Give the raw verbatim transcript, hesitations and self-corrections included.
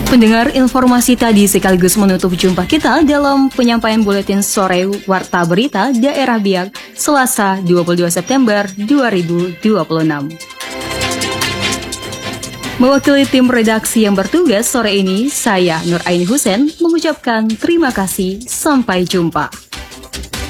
Pendengar, informasi tadi sekaligus menutup jumpa kita dalam penyampaian buletin sore Warta Berita Daerah Biak Selasa dua puluh dua September dua ribu dua puluh enam. Mewakili tim redaksi yang bertugas sore ini, saya Nur Aini Husen mengucapkan terima kasih, sampai jumpa.